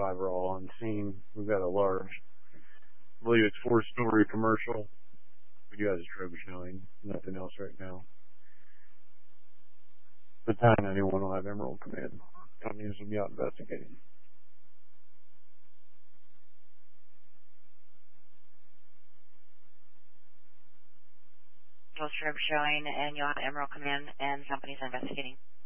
5 are all on scene. We've got a large, I believe it's 4-story commercial. We do have a strobe showing, nothing else right now. The 1091 will have Emerald Command. Companies will be out investigating. Strobe showing, and you'll have Emerald Command and companies investigating.